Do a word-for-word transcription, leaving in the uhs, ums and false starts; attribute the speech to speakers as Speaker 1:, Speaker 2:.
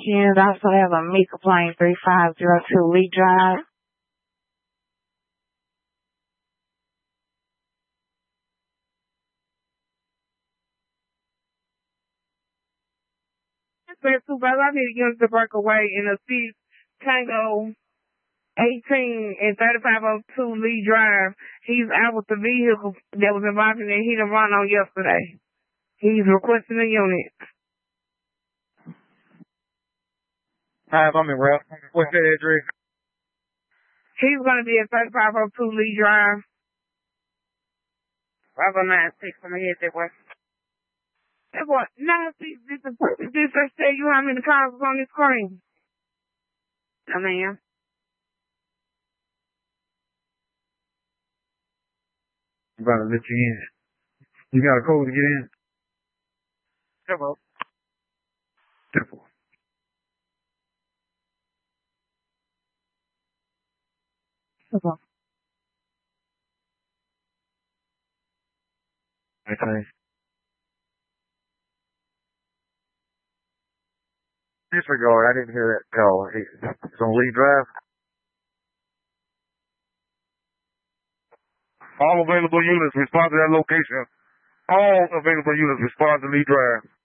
Speaker 1: weekend. I also have a Mika Plane three five zero two Lee Drive.
Speaker 2: Said Supervisor, I need to get him to break away in a six Tango eighteen and thirty-five oh two Lee Drive. He's out with the vehicle that was involved in that hit and run on yesterday. He's requesting a unit.
Speaker 3: Hi, I'm in Ralph. What's that address?
Speaker 2: He's going to be at thirty-five oh two Lee Drive. five oh nine six, I'm going to hit that way. That boy, nine six, this is this I tell you how many cars was on this screen. I mean,
Speaker 3: I'm about to let you in. You got a code to get in?
Speaker 2: Simple.
Speaker 3: Simple.
Speaker 1: Simple.
Speaker 3: Okay. Disregard, I didn't hear that call. It's on Lee Drive. All available units respond to that location. All available units respond to Lee Drive.